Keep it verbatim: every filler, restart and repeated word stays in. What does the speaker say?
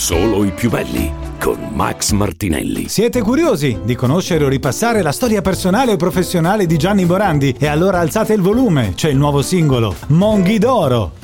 Solo i più belli, con Max Martinelli. Siete curiosi di conoscere o ripassare la storia personale o professionale di Gianni Morandi? E allora alzate il volume, c'è il nuovo singolo, Monghi d'Oro.